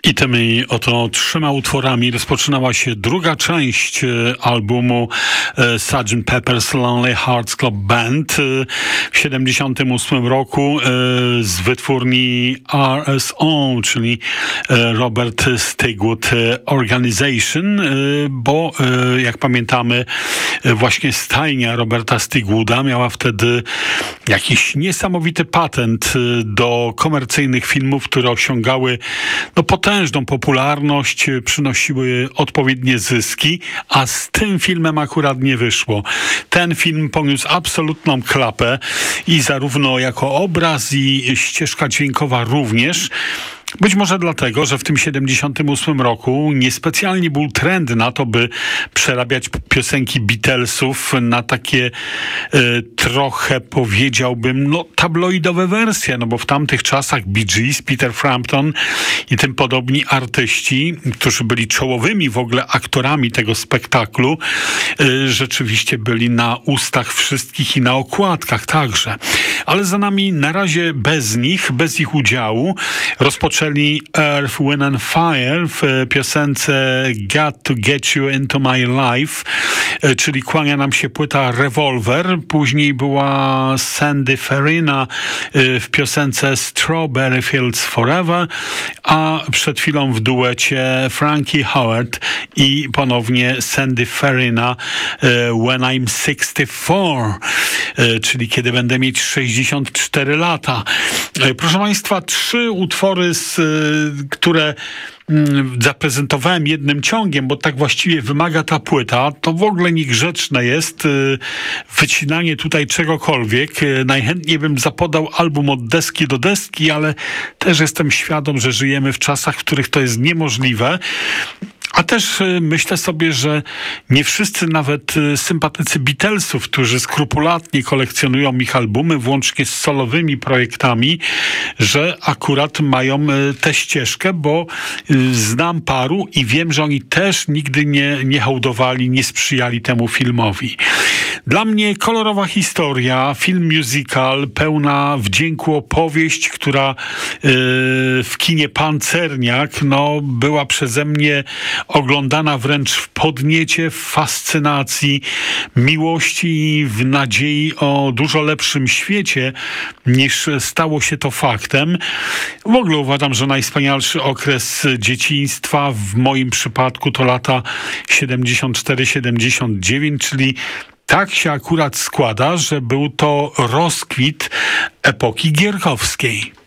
I tymi oto 3 utworami rozpoczynała się druga część albumu Sgt. Pepper's Lonely Hearts Club Band w 1978 roku z wytwórni RSO, czyli Robert Stigwood Organization, bo jak pamiętamy właśnie stajnia Roberta Stigwooda miała wtedy jakiś niesamowity patent do komercyjnych filmów, które osiągały potężną popularność, przynosiły odpowiednie zyski, a z tym filmem akurat nie wyszło. Ten film poniósł absolutną klapę i zarówno jako obraz i ścieżka dźwiękowa również. Być może dlatego, że w tym 1978 roku niespecjalnie był trend na to, by przerabiać piosenki Beatlesów na takie trochę, powiedziałbym, tabloidowe wersje, bo w tamtych czasach Bee Gees, Peter Frampton i tym podobni artyści, którzy byli czołowymi w ogóle aktorami tego spektaklu, rzeczywiście byli na ustach wszystkich i na okładkach także. Ale za nami na razie bez nich, bez ich udziału rozpoczęli Earth, Wind and Fire w piosence Got to Get You Into My Life, czyli kłania nam się płyta Revolver. Później była Sandy Farina w piosence Strawberry Fields Forever, a przed chwilą w duecie Frankie Howard i ponownie Sandy Farina When I'm 64, czyli kiedy będę mieć 64 lata. Proszę Państwa, 3 utwory, które zaprezentowałem jednym ciągiem, bo tak właściwie wymaga ta płyta. To w ogóle niegrzeczne jest wycinanie tutaj czegokolwiek. Najchętniej bym zapodał album od deski do deski, ale też jestem świadom, że żyjemy w czasach, w których to jest niemożliwe. A też myślę sobie, że nie wszyscy, nawet sympatycy Beatlesów, którzy skrupulatnie kolekcjonują ich albumy, włącznie z solowymi projektami, że akurat mają tę ścieżkę, bo znam paru i wiem, że oni też nigdy nie hołdowali, nie sprzyjali temu filmowi. Dla mnie kolorowa historia, film musical, pełna wdzięku opowieść, która w kinie Pancerniak była przeze mnie oglądana wręcz w podniecie, w fascynacji, miłości i w nadziei o dużo lepszym świecie, niż stało się to faktem. W ogóle uważam, że najwspanialszy okres dzieciństwa w moim przypadku to lata 74-79, czyli tak się akurat składa, że był to rozkwit epoki gierkowskiej.